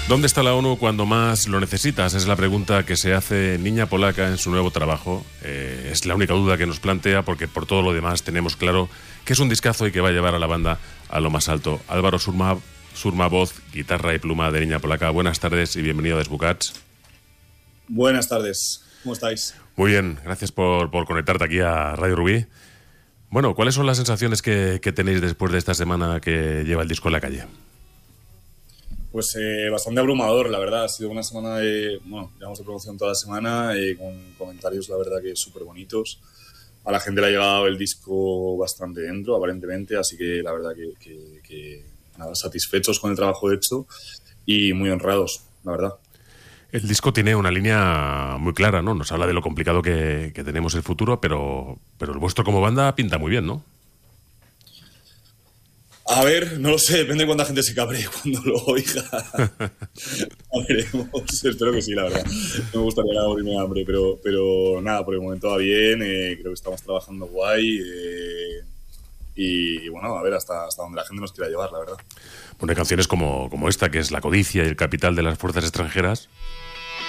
¿Dónde está la ONU cuando más lo necesitas? Es la pregunta que se hace Niña Polaca en su nuevo trabajo. Es la única duda que nos plantea, porque por todo lo demás tenemos claro que es un discazo y que va a llevar a la banda a lo más alto. Álvaro Surma, voz, guitarra y pluma de Niña Polaca. Buenas tardes y bienvenido a Desbucats. Buenas tardes, ¿cómo estáis? Muy bien, gracias por conectarte aquí a Radio Rubí. Bueno, ¿cuáles son las sensaciones que tenéis después de esta semana que lleva el disco en la calle? Pues bastante abrumador, la verdad. Ha sido una semana llevamos de promoción toda la semana, con comentarios, la verdad, que súper bonitos. A la gente le ha llegado el disco bastante dentro, aparentemente, así que la verdad que nada, satisfechos con el trabajo hecho y muy honrados, la verdad. El disco tiene una línea muy clara, ¿no? Nos habla de lo complicado que tenemos el futuro, pero el vuestro como banda pinta muy bien, ¿no? A ver, no lo sé, depende de cuánta gente se cabree cuando lo oiga. Veremos, espero que sí, la verdad. No me gustaría morirme de hambre, pero nada, por el momento va bien, creo que estamos trabajando guay y bueno, a ver hasta donde la gente nos quiera llevar, la verdad. Bueno, hay canciones como esta, que es La codicia y el capital de las fuerzas extranjeras,